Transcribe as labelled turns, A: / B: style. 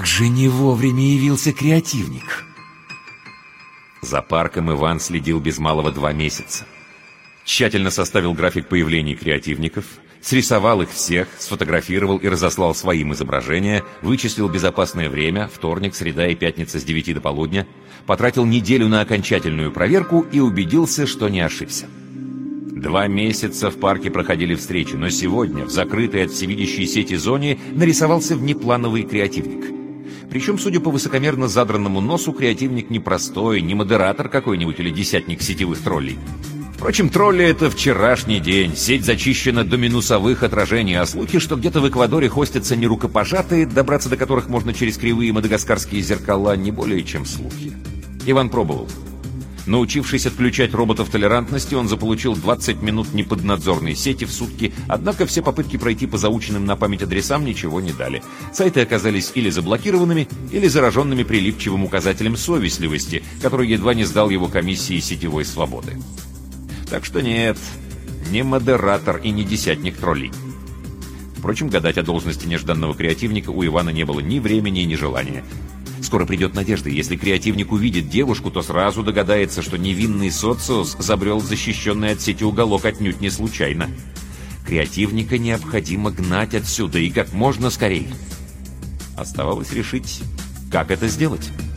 A: Как же не вовремя явился креативник! За парком Иван следил без малого 2 месяца. Тщательно составил график появлений креативников, срисовал их всех, сфотографировал и разослал своим изображения, вычислил безопасное время, вторник, среда и пятница с 9 до полудня, потратил неделю на окончательную проверку и убедился, что не ошибся. 2 месяца в парке проходили встречи, но сегодня в закрытой от всевидящей сети зоне нарисовался внеплановый креативник. Причем, судя по высокомерно задранному носу, креативник не простой, не модератор какой-нибудь или десятник сетевых троллей. Впрочем, тролли — это вчерашний день, сеть зачищена до минусовых отражений, а слухи, что где-то в Эквадоре хостятся нерукопожатые, добраться до которых можно через кривые мадагаскарские зеркала, не более чем слухи. Иван пробовал. Научившись отключать роботов толерантности, он заполучил 20 минут неподнадзорной сети в сутки, однако все попытки пройти по заученным на память адресам ничего не дали. Сайты оказались или заблокированными, или зараженными прилипчивым указателем совестливости, который едва не сдал его комиссии сетевой свободы. Так что нет, не модератор и не десятник троллей. Впрочем, гадать о должности нежданного креативника у Ивана не было ни времени, ни желания. Скоро придет надежда. Если креативник увидит девушку, то сразу догадается, что невинный социус забрел защищенный от сети уголок отнюдь не случайно. Креативника необходимо гнать отсюда и как можно скорее. Оставалось решить, как это сделать.